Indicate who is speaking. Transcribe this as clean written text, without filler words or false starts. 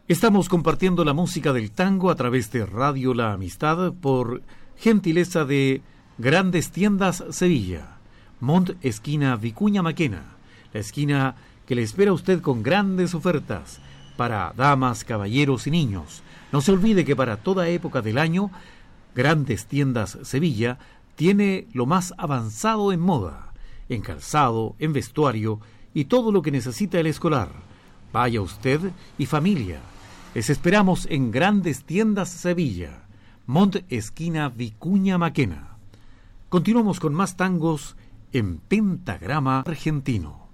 Speaker 1: Estamos compartiendo la música del tango a través de Radio La Amistad por gentileza de Grandes Tiendas Sevilla, Mont esquina Vicuña Maquena, la esquina que le espera a usted con grandes ofertas para damas, caballeros y niños. No se olvide que para toda época del año, Grandes Tiendas Sevilla tiene lo más avanzado en moda, en calzado, en vestuario y todo lo que necesita el escolar. Vaya usted y familia. Les esperamos en Grandes Tiendas Sevilla, Mont esquina Vicuña Maquena. Continuamos con más tangos en pentagrama argentino.